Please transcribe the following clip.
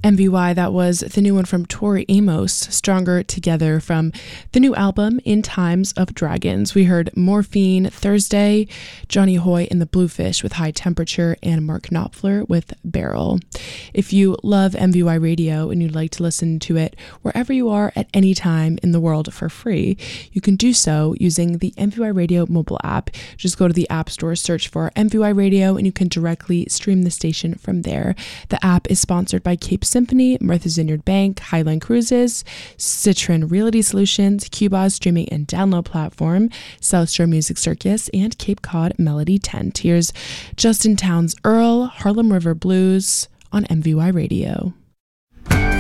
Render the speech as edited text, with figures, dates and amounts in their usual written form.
MVY, that was the new one from Tori Amos, Stronger Together, from the new album In Times of Dragons. We heard Morphine Thursday, Johnny Hoy and the Bluefish with High Temperature, and Mark Knopfler with Barrel. If you love MVY Radio and you'd like to listen to it wherever you are at any time in the world for free, you can do so using the MVY Radio mobile app. Just go to the App Store, search for MVY Radio, and you can directly stream the station from there. The app is sponsored by Cape Symphony, Martha's Vineyard Bank, Highline Cruises, Citron Realty Solutions, Cuba's streaming and download platform, South Shore Music Circus, and Cape Cod Melody Tent. Here's Justin Townes Earl, Harlem River Blues on MVY Radio.